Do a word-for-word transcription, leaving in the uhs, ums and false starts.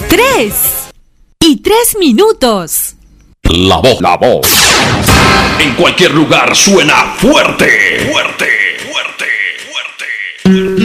Tres y tres minutos. La voz, la voz. En cualquier lugar suena fuerte.